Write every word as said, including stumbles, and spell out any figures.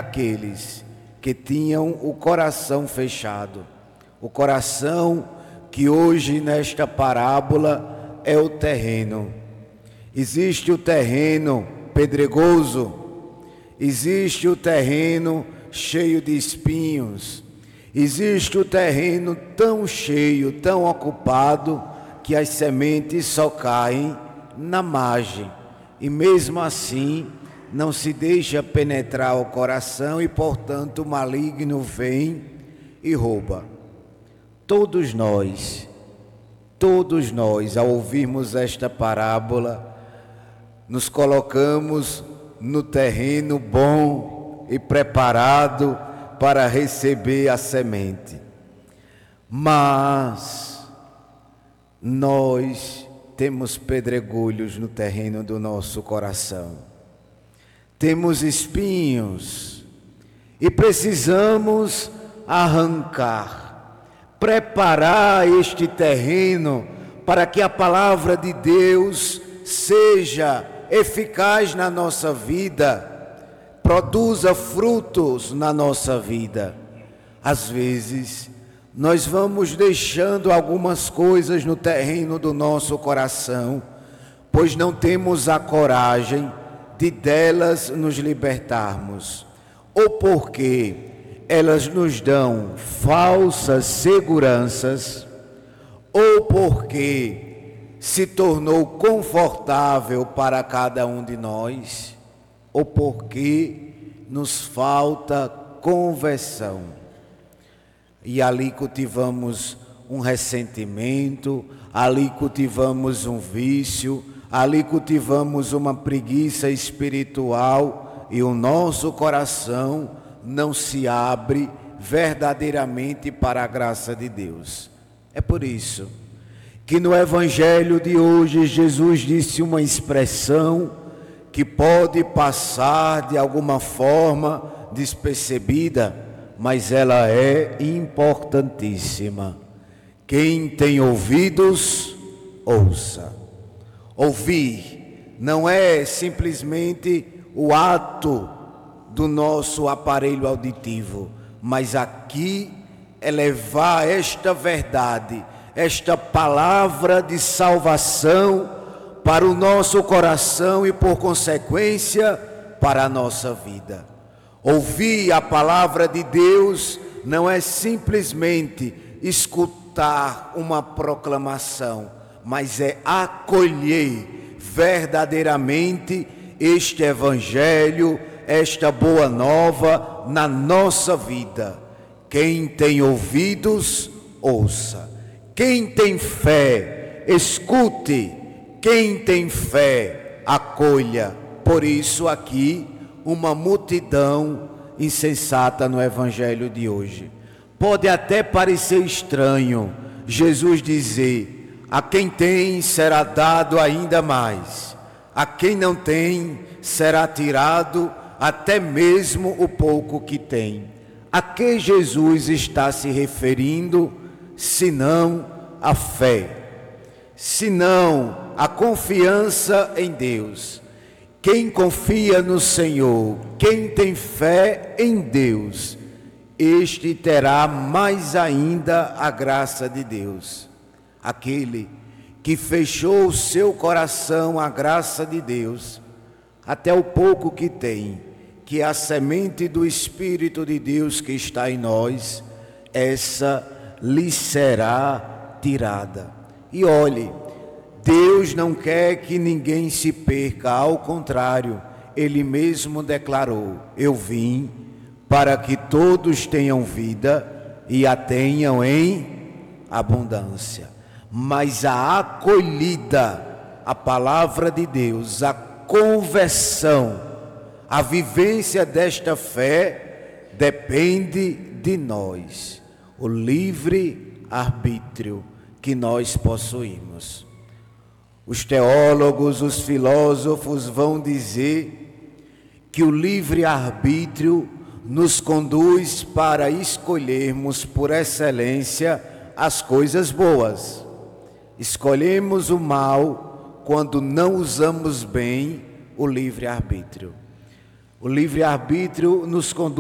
daqueles que tinham o coração fechado. O coração que hoje nesta parábola é o terreno. Existe o terreno pedregoso, existe o terreno cheio de espinhos, existe o terreno tão cheio, tão ocupado, que as sementes só caem na margem, e mesmo assim não se deixa penetrar o coração e, portanto, o maligno vem e rouba. Todos nós, todos nós, ao ouvirmos esta parábola, nos colocamos no terreno bom e preparado para receber a semente. Mas nós temos pedregulhos no terreno do nosso coração. Temos espinhos e precisamos arrancar, preparar este terreno para que a palavra de Deus seja eficaz na nossa vida, produza frutos na nossa vida. Às vezes, nós vamos deixando algumas coisas no terreno do nosso coração, pois não temos a coragem de delas nos libertarmos, ou porque elas nos dão falsas seguranças, ou porque se tornou confortável para cada um de nós, ou porque nos falta conversão. E ali cultivamos um ressentimento, ali cultivamos um vício, ali cultivamos uma preguiça espiritual, e o nosso coração não se abre verdadeiramente para a graça de Deus. É por isso que no Evangelho de hoje Jesus disse uma expressão que pode passar de alguma forma despercebida, mas ela é importantíssima. Quem tem ouvidos, ouça. Ouvir não é simplesmente o ato do nosso aparelho auditivo, mas aqui é levar esta verdade, esta palavra de salvação para o nosso coração e, por consequência, para a nossa vida. Ouvir a palavra de Deus não é simplesmente escutar uma proclamação, mas é acolher verdadeiramente este Evangelho, esta boa nova na nossa vida. Quem tem ouvidos, ouça. Quem tem fé, escute. Quem tem fé, acolha. Por isso aqui, uma multidão insensata no Evangelho de hoje. Pode até parecer estranho Jesus dizer: a quem tem será dado ainda mais, a quem não tem será tirado até mesmo o pouco que tem. A que Jesus está se referindo, senão a fé, senão a confiança em Deus? Quem confia no Senhor, quem tem fé em Deus, este terá mais ainda a graça de Deus. Aquele que fechou o seu coração à graça de Deus, até o pouco que tem, que é a semente do Espírito de Deus que está em nós, essa lhe será tirada. E olhe, Deus não quer que ninguém se perca, ao contrário, Ele mesmo declarou: eu vim para que todos tenham vida e a tenham em abundância. Mas a acolhida, a palavra de Deus, a conversão, a vivência desta fé depende de nós, o livre arbítrio que nós possuímos. Os teólogos, os filósofos vão dizer que o livre arbítrio nos conduz para escolhermos por excelência as coisas boas. Escolhemos o mal quando não usamos bem o livre arbítrio. O livre arbítrio nos conduz